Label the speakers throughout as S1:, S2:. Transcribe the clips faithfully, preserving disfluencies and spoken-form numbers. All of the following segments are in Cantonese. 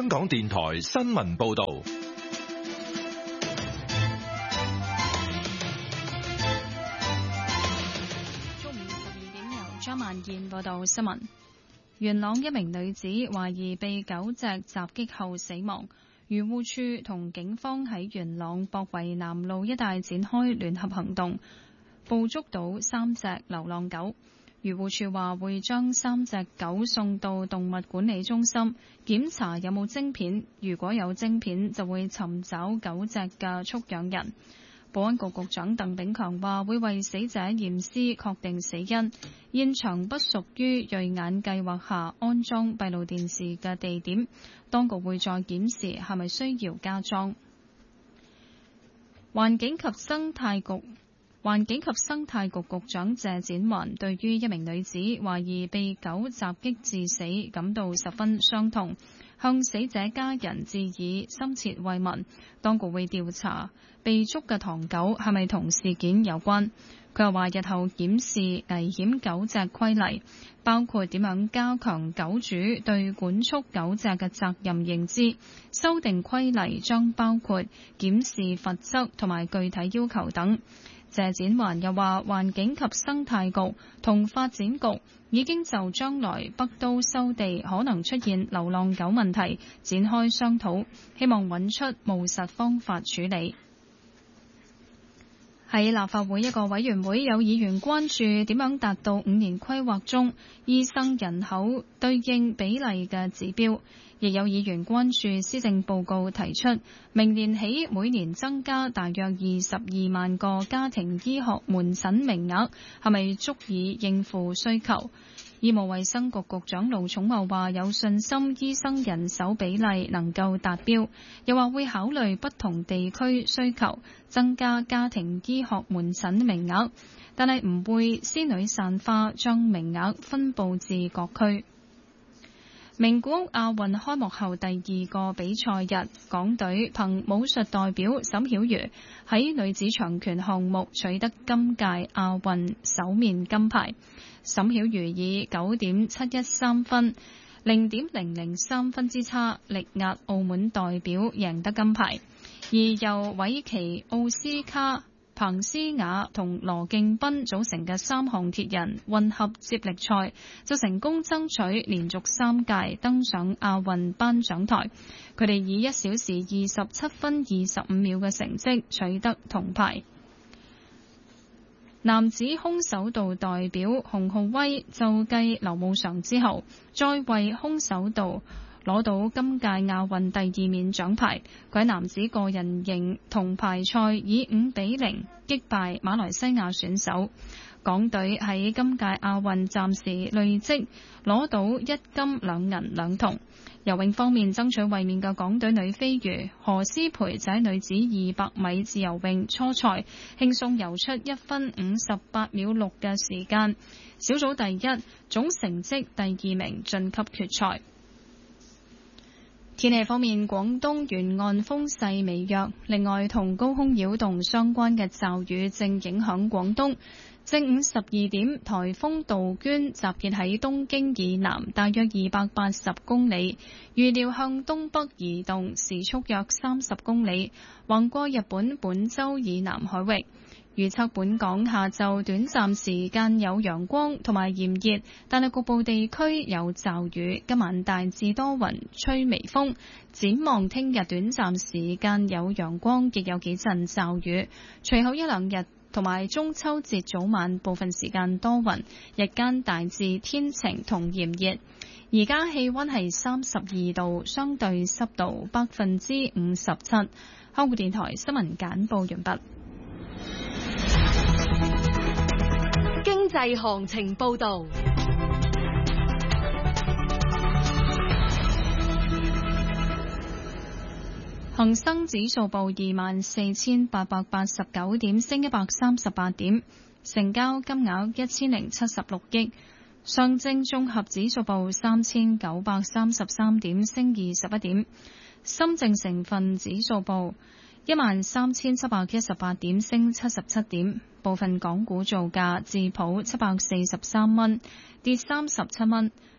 S1: 香港電台新聞報道。
S2: 中午十二點由張萬燕報道新聞。元朗一名女子懷疑被狗隻襲擊後死亡，漁護署同警方喺元朗博圍南路一帶展開聯合行動，捕捉到三隻流浪狗。漁護署話會將三隻狗送到動物管理中心檢查有冇晶片，如果有晶片就會尋找狗隻嘅畜養人。保安局局長鄧炳強話會為死者驗屍確定死因，現場不屬於銳眼計劃下安裝閉路電視嘅地點，當局會再檢視係咪需要加裝。環境及生態局環境及生態局局長謝展寰對於一名女子懷疑被狗襲擊致死感到十分傷痛，向死者家人致以深切慰問。當局會調查被捉嘅唐狗係咪同事件有關。佢又話日後檢視危險狗隻規例，包括點樣加強狗主對管束狗隻嘅責任認知，修訂規例將包括檢視罰則同埋具體要求等。謝展寰又話環境及生態局同發展局已經就將來北都收地可能出現流浪狗問題展開商討，希望揾出務實方法處理。喺立法會一個委員會，有議員關注點樣達到五年規劃中醫生人口對應比例嘅指標，亦有議員關注施政報告提出明年起每年增加大約二十二萬個家庭醫學門診名額，係咪足以應付需求？醫務衛生局局長盧寵茂話有信心醫生人手比例能夠達標，又話會考慮不同地區需求，增加家庭醫學門診名額，但係唔會仙女散花將名額分佈至各區。名古屋亞運開幕後第二個比賽日，港隊憑武術代表沈曉瑜喺女子長拳項目取得今屆亞運首面金牌。沈曉瑜以九點七一三分、零點零零三分之差力壓澳門代表贏得金牌，而由韋奇、奧斯卡、彭思雅同羅敬斌組成嘅三項鐵人混合接力賽就成功爭取連續三屆登上亞運頒獎台。佢哋以一小時二十七分二十五秒嘅成績取得銅牌。男子空手道代表洪浩威就繼劉慕常之後，再為空手道攞到今屆亞運第二面獎牌。佢喺男子個人型銅牌賽以五比零擊敗馬來西亞選手。港隊喺今屆亞運暫時累積攞到一金兩銀兩銅。游泳方面，爭取衛冕嘅港隊女飛魚何詩蓓喺女子二百米自由泳初賽輕鬆游出一分五十八秒六嘅時間，小組第一，總成績第二名晉級決賽。天氣方面，廣東沿岸風勢微弱，另外同高空擾動相關嘅驟雨正影響廣東。正午十二點，颱風杜鵑集結喺東京以南大約二百八十公里，預料向東北移動，時速約三十公里，橫過日本本州以南海域。預測本港下晝短暫時間有陽光同埋炎熱，但係局部地區有驟雨。今晚大致多雲，吹微風。展望聽日短暫時間有陽光，亦有幾陣驟雨。隨後一兩日同埋中秋節早晚部分時間多雲，日間大致天晴同炎熱。而家氣溫係三十二度，相對濕度百分之五十七。香港電台新聞簡報完畢。
S3: 經濟行情報道。
S2: 恒生指數報二萬四千八百八十九點，升一百三十八點，成交金額一千零七十六億。上證綜合指數報三千九百三十三點，升二十一點。深證成分指數報一萬三千七百一十八點，升七十七點。部分港股造價，智普七百四十三蚊，跌三十七蚊；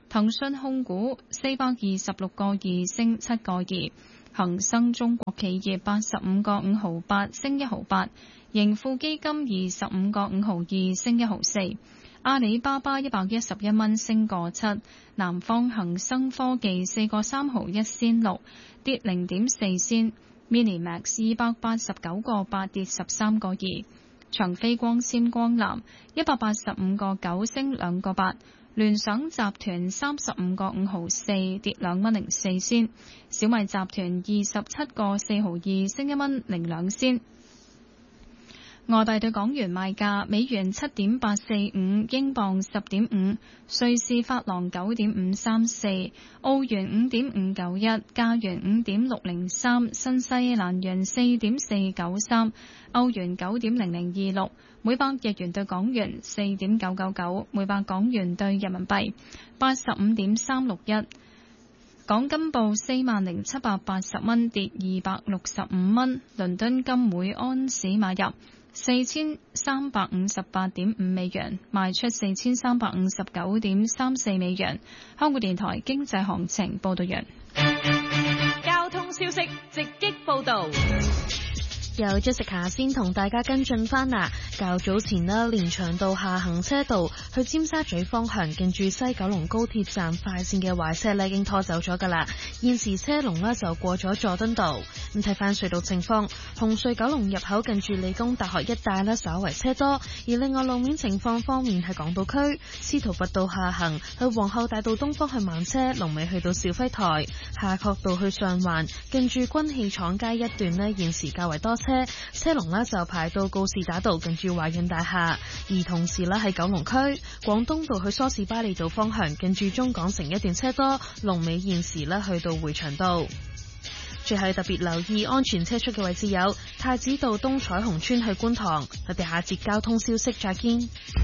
S2: 騰訊控股四百二十六個二升七個二，恒生中國企業八十五個五毫八升一毫八，盈富基金二十五個五毫二升一毫四，阿里巴巴一百一十一蚊升個七，南方恒生科技四個三毫一仙六跌零點四仙。Minimax 二百八十九個八跌十三個二，長飛光纖光纜一百八十五個九升兩個八，聯想集團三十五個五毫四跌兩蚊零四仙，小米集團二十七個四毫二升一蚊零兩仙。外幣對港元賣價：美元七點八四五，英鎊十點五，瑞士法郎九點五三四，澳元五點五九一，加元五點六零三，新西蘭元四點四九三，歐元九點零零二六，每百日元對港元四點九九九，每百港元對人民幣八十五點三六一。港金報四萬零七百八十蚊，跌二百六十五蚊。倫敦金每安士買入四千三百五十八點五美元，賣出四千三百五十九點三四美元。香港電台經濟行情報道完。
S3: 交通消息直擊報道。
S4: 由 Jessica 先同大家跟進翻啦。較早前啦，連翔道下行車道去尖沙咀方向，近住西九龍高鐵站快線嘅壞車咧已經拖走咗噶啦。現時車龍咧就過咗佐敦道。咁睇翻隧道情況，紅隧九龍入口近住理工大學一帶咧稍為車多，而另外路面情況方面係港島區司徒拔道下行去皇后大道東方向慢車，龍尾去到肇輝台；夏慤道去上環近住軍器廠街一段咧現時較為多車。車車龍呢就排到告士打道近住華潤大廈，而同時呢喺九龍區廣東道去梳士巴利道方向近住中港城一段車多，龍尾現時呢去到匯祥道。最後特別留意安全車速嘅位置有太子道東彩虹村去觀塘。我哋下節交通消息再見。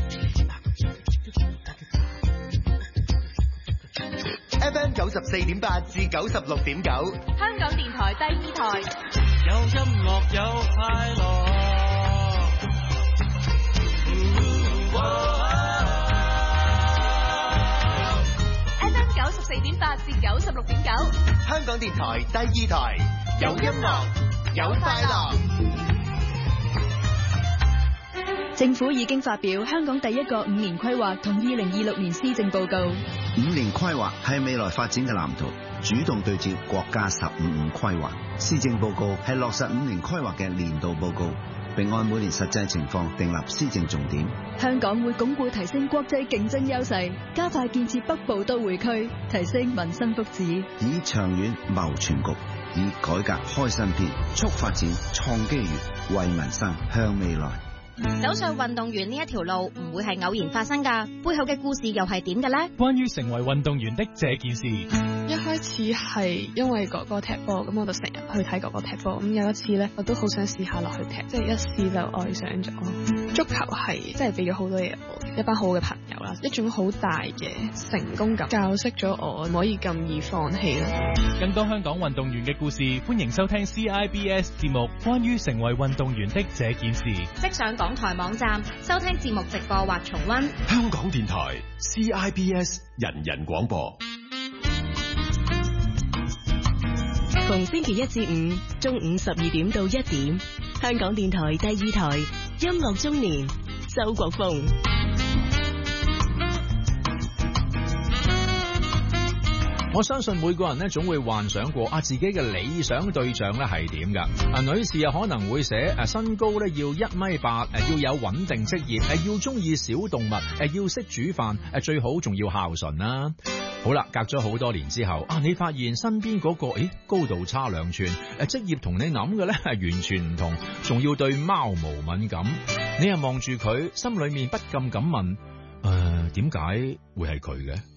S5: F M 九十四點八至九十六點九，
S3: 香港電台第二台。
S6: 有音樂有快樂。
S3: F M 九十四點八至九十六點九，
S5: 香港電台第二台，有音樂有快樂。
S7: 政府已經發表香港第一個五年規劃同二零二六年施政報告。
S8: 五年規劃係未來發展嘅藍圖，主動對接國家十五五規劃。施政報告係落實五年規劃嘅年度報告，並按每年實際情況訂立施政重點。
S7: 香港會鞏固提升國際競爭優勢，加快建設北部都會區，提升民生福祉，
S8: 以長遠謀全局，以改革開新篇，促發展創機遇，為民生向未來。
S4: 走上運動員呢一條路唔會係偶然發生㗎，背後嘅故事又係點嘅呢？
S9: 關於成為運動員的這件事，
S10: 一開始係因為哥哥踢波，咁我就成日去睇哥哥踢波。咁有一次呢，我都好想試下落去踢，即係一試就愛上咗。足球係真係俾咗好多嘢我，一班好嘅朋友啦，一種好大嘅成功感，教識咗我唔可以咁易放棄咯。
S9: 更多香港運動員嘅故事，歡迎收聽 C I B S 節目《關於成為運動員的這件事》，
S4: 即上港台網站收聽節目直播或重溫。
S1: 香港電台 C I B S 人人廣播，
S7: 逢星期一至五中午十二點到一點，香港電台第二台音樂中年，周國峰。
S11: 我相信每個人咧總會幻想過啊自己嘅理想對象咧係點噶。啊，女士啊可能會寫誒身高咧要一米八，誒要有穩定職業，誒要中意小動物，誒要識煮飯，誒最好仲要孝順啦。好啦，隔咗好多年之後啊，你發現身邊嗰個誒高度差兩寸，誒職業同你諗嘅咧係完全唔同，仲要對貓毛敏感。你又望住佢，心裏面不禁咁問：誒點解會係佢嘅？